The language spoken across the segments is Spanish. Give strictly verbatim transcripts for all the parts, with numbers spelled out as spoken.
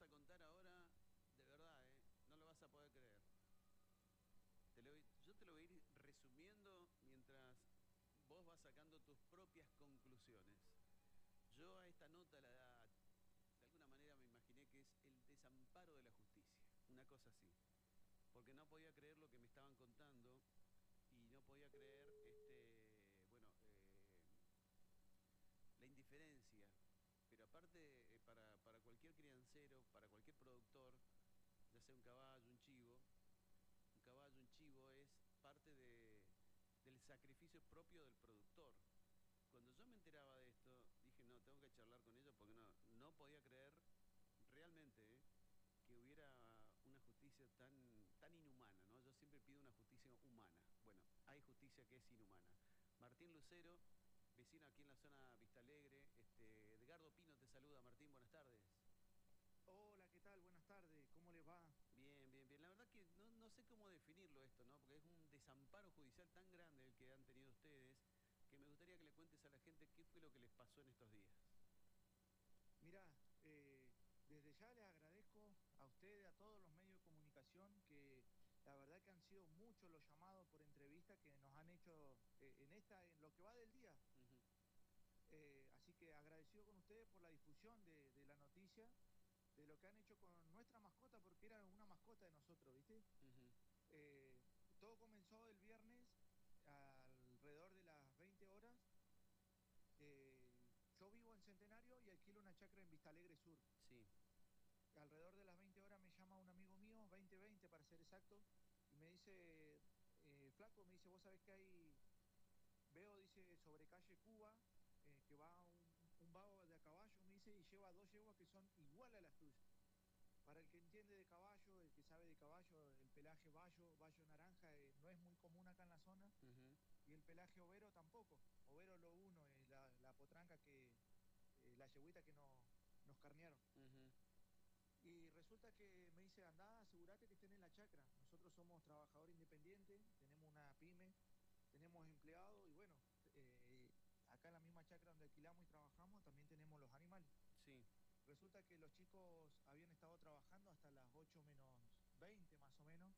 a contar ahora, de verdad, ¿eh? No lo vas a poder creer. Te lo voy- yo te lo voy a ir resumiendo mientras vos vas sacando tus propias conclusiones. Yo a esta nota la da, de alguna manera me imaginé que es el desamparo de la justicia, una cosa así, porque no podía creer lo que me estaban contando y no podía creer, este, bueno, eh, la indiferencia. Pero aparte, eh, para, para cualquier criancero, para cualquier productor, ya sea un caballo, un chivo, un caballo, un chivo es parte de, del sacrificio propio del productor. Cuando yo me enteraba de esto, dije, no, tengo que charlar con ellos porque no, no podía creer realmente, ¿eh? Que hubiera una justicia tan, tan inhumana, ¿no? Yo siempre pido una justicia humana. Bueno, hay justicia que es inhumana. Martín Lucero, vecino aquí en la zona Vista Alegre. Este, Edgardo Pino te saluda. Martín, buenas tardes. Hola, ¿qué tal? Buenas tardes, ¿cómo les va? Bien, bien, bien. La verdad que no, no sé cómo definirlo esto, ¿no? Porque es un desamparo judicial tan grande el que han tenido ustedes, que me gustaría que le cuentes a la gente qué fue lo que les pasó en estos días. Mirá, eh, desde ya les agradezco a ustedes, a todos los medios de comunicación, que la verdad que han sido muchos los llamados por entrevista que nos han hecho eh, en esta, en lo que va del día. Ujú, Eh, así que agradecido con ustedes por la difusión de, de la noticia, de lo que han hecho con nuestra mascota, porque era una mascota de nosotros, ¿viste? ujú. Eh, Todo comenzó el viernes alrededor de las veinte horas. Eh, yo vivo en Centenario y alquilo una chacra en Vista Alegre Sur. Sí. Alrededor de las veinte horas me llama un amigo mío, veinte veinte para ser exacto, y me dice, eh, flaco, me dice, vos sabés que hay, veo, dice, sobre calle Cuba, eh, que va un, un vago de a caballo, me dice, y lleva dos yeguas que son iguales a las tuyas. Para el que entiende de caballo, el que sabe de caballo, el pelaje bayo, bayo naranja, eh, no es muy común acá en la zona, Ujú, y el pelaje overo tampoco. Overo lo uno, es la, la potranca que, eh, la yeguita que no, nos carnearon. ujú. Y resulta que me dice, andá, asegúrate que estén en la chacra. Nosotros somos trabajador independiente, tenemos una pyme, tenemos empleados y bueno, eh, acá en la misma chacra donde alquilamos y trabajamos también tenemos los animales. Sí. Resulta que los chicos habían estado trabajando hasta las ocho menos veinte más o menos,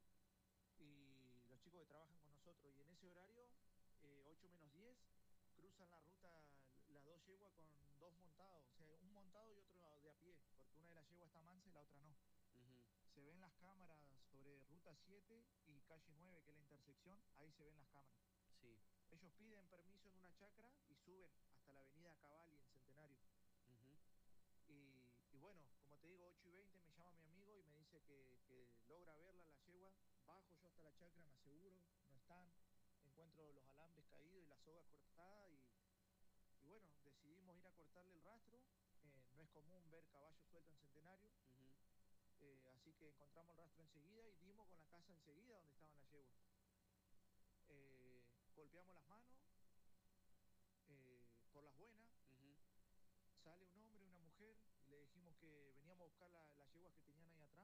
y los chicos que trabajan con nosotros, y en ese horario, eh, ocho menos diez, cruzan la ruta las dos yeguas con dos montados, o sea, un montado y otro de a pie, porque una de las yeguas está mansa y la otra no. Ujú, Se ven las cámaras sobre Ruta siete y calle nueve, que es la intersección, ahí se ven las cámaras. sí. Ellos piden permiso en una chacra y suben hasta la avenida Cavalli en Centenario. Ujú, Y, y bueno, como te digo, ocho y veinte me llama mi amigo y me dice que, que logra verla, la yegua. Bajo yo hasta la chacra, me aseguro, no están. Encuentro los alambres caídos y la soga cortada y, y bueno, decidimos ir a cortarle el rastro. Eh, no es común ver caballos sueltos en Centenario. ujú. Eh, así que encontramos el rastro enseguida y dimos con la casa enseguida donde estaban las yeguas. Eh, golpeamos las manos eh, por las buenas. Ujú. Sale un hombre y una mujer y le dijimos que veníamos a buscar la- las yeguas que tenían ahí atrás.